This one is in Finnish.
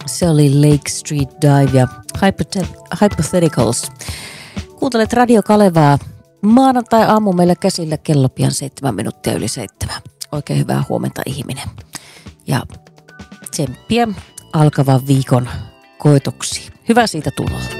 Se oli Lake Street Dive ja Hypotheticals. Kuuntelet Radio Kalevaa. Maanantai-aamu meillä käsillä, kello pian 7 minuuttia yli 7. Oikein hyvää huomenta, ihminen. Ja tsemppiä alkavan viikon koitoksiin. Hyvää siitä tuloa.